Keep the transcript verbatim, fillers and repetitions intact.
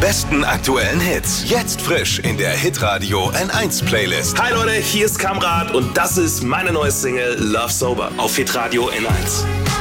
besten aktuellen Hits. Jetzt frisch in der Hitradio N eins Playlist. Hi Leute, hier ist Kamrat und das ist meine neue Single Love Sober auf Hitradio N eins.